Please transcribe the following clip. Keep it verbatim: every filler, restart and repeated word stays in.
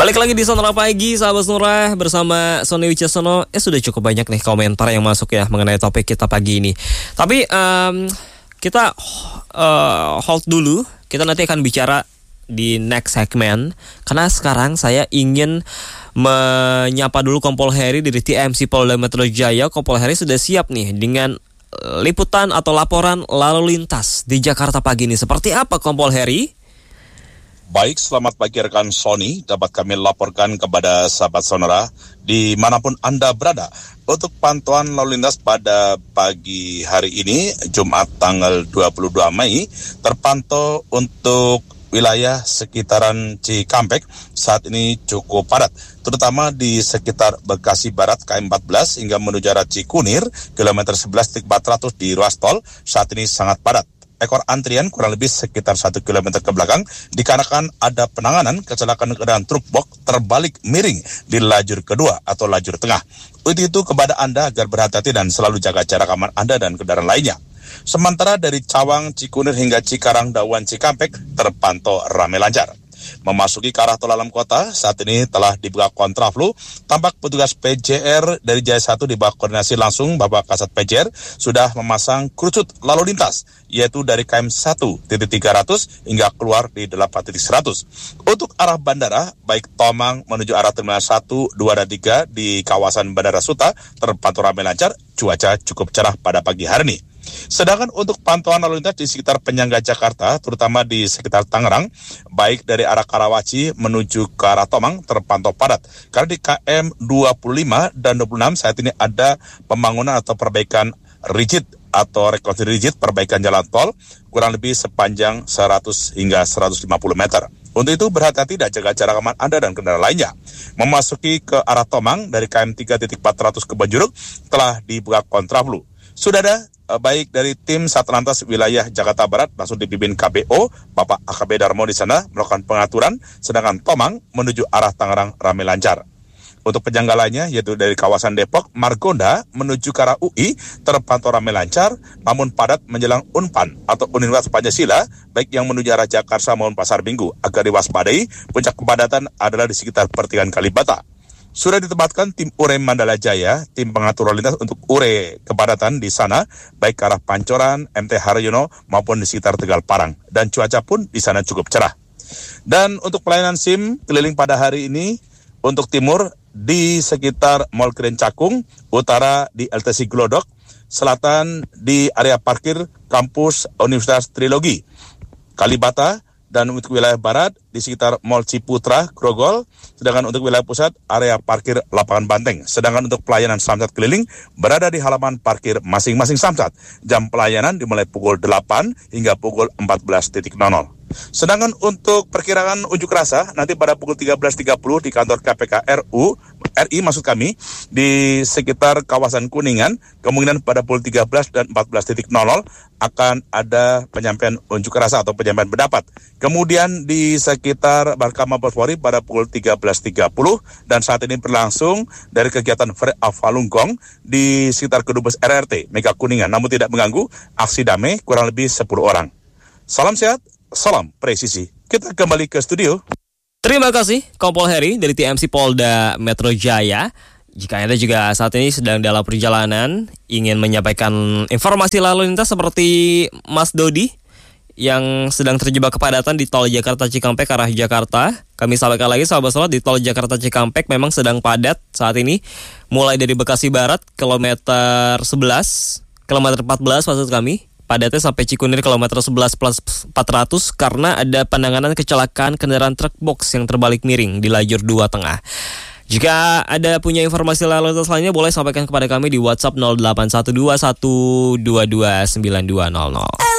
Balik lagi di Sonora Pagi, sahabat Sonora, bersama Sony Wicaksono. Eh sudah cukup banyak nih komentar yang masuk ya mengenai topik kita pagi ini. Tapi um, kita uh, hold dulu. Kita nanti akan bicara di next segment. Karena sekarang saya ingin menyapa dulu Kompol Heri dari T M C Polda Metro Jaya. Kompol Heri sudah siap nih dengan liputan atau laporan lalu lintas di Jakarta pagi ini. Seperti apa Kompol Heri? Baik, selamat pagi rekan Sony. Dapat kami laporkan kepada sahabat Sonora dimanapun Anda berada untuk pantauan lalu lintas pada pagi hari ini, Jumat tanggal dua puluh dua Mei, terpantau untuk wilayah sekitaran Cikampek saat ini cukup padat, terutama di sekitar Bekasi Barat K M empat belas hingga menuju arah Cikunir, kilometer sebelas empat ratus di ruas tol, saat ini sangat padat. Ekor antrian kurang lebih sekitar satu kilometer ke belakang dikarenakan ada penanganan kecelakaan kendaraan truk box terbalik miring di lajur kedua atau lajur tengah. Untuk itu kepada Anda agar berhati-hati dan selalu jaga jarak aman Anda dan kendaraan lainnya. Sementara dari Cawang, Cikunir hingga Cikarang, Dawan, Cikampek terpantau ramai lancar. Memasuki ke arah tol dalam kota, saat ini telah dibuka kontraflow. Tampak petugas P J R dari Jaya satu di bawah koordinasi langsung Bapak Kasat P J R sudah memasang kerucut lalu lintas, yaitu dari K M satu titik tiga ratus hingga keluar di delapan titik seratus. Untuk arah bandara, baik Tomang menuju arah Terminal satu, dua, dan tiga di kawasan Bandara Suta terpantau ramai lancar, cuaca cukup cerah pada pagi hari ini. Sedangkan untuk pantauan lalu lintas di sekitar penyangga Jakarta, terutama di sekitar Tangerang, baik dari arah Karawaci menuju ke arah Tomang terpantau padat. Karena di K M dua puluh lima dan dua puluh enam saat ini ada pembangunan atau perbaikan rigid atau rekonstruksi rigid perbaikan jalan tol kurang lebih sepanjang seratus hingga seratus lima puluh meter. Untuk itu berhati-hati dan jaga jarak aman Anda dan kendaraan lainnya. Memasuki ke arah Tomang dari K M tiga titik empat ratus ke Banjuruk telah dibuka kontraflow. Sudah ada baik dari tim Satlantas wilayah Jakarta Barat langsung dipimpin K B O Bapak A K B Darmo di sana melakukan pengaturan, sedangkan Tomang menuju arah Tangerang ramai lancar. Untuk penyangga lainnya yaitu dari kawasan Depok, Margonda menuju ke arah U I terpantau ramai lancar, namun padat menjelang Unpan atau Universitas Pancasila baik yang menuju arah Jakarta maupun Pasar Minggu. Agar diwaspadai, puncak kepadatan adalah di sekitar pertigaan Kalibata. Sudah ditempatkan tim Ure Mandala Jaya, tim pengatur lalu lintas untuk ure kepadatan di sana, baik ke arah Pancoran, M T Haryono, maupun di sekitar Tegal Parang. Dan cuaca pun di sana cukup cerah. Dan untuk pelayanan SIM keliling pada hari ini, untuk timur di sekitar Mall Keren Cakung, utara di L T C Glodok, selatan di area parkir kampus Universitas Trilogi, Kalibata, dan untuk wilayah barat di sekitar Mall Ciputra, Grogol, sedangkan untuk wilayah pusat area parkir Lapangan Banteng. Sedangkan untuk pelayanan Samsat keliling berada di halaman parkir masing-masing Samsat. Jam pelayanan dimulai pukul delapan hingga pukul empat belas nol nol. Sedangkan untuk perkiraan unjuk rasa nanti pada pukul tiga belas tiga puluh di kantor K P K R U R I maksud kami di sekitar kawasan Kuningan, kemungkinan pada pukul tiga belas dan empat belas nol nol akan ada penyampaian unjuk rasa atau penyampaian pendapat. Kemudian di sekitar Barka Mabes Polri pada pukul tiga belas tiga puluh dan saat ini berlangsung dari kegiatan Fair of Falun Gong di sekitar Kedubes R R T Mega Kuningan, namun tidak mengganggu aksi damai kurang lebih sepuluh orang. Salam sehat, salam presisi. Kita kembali ke studio. Terima kasih Kompol Heri dari T M C Polda Metro Jaya. Jika Anda juga saat ini sedang dalam perjalanan ingin menyampaikan informasi lalu lintas seperti Mas Dodi yang sedang terjebak kepadatan di tol Jakarta Cikampek arah Jakarta, kami sampaikan lagi sahabat sahabat di tol Jakarta Cikampek memang sedang padat saat ini, mulai dari Bekasi Barat kilometer sebelas, kilometer empat belas maksud kami, padatnya sampai Cikunir kilometer sebelas plus empat ratus karena ada penanganan kecelakaan kendaraan truk box yang terbalik miring di lajur dua tengah. Jika ada punya informasi lalu lintas lainnya boleh sampaikan kepada kami di WhatsApp nol delapan satu dua satu dua dua sembilan dua nol nol.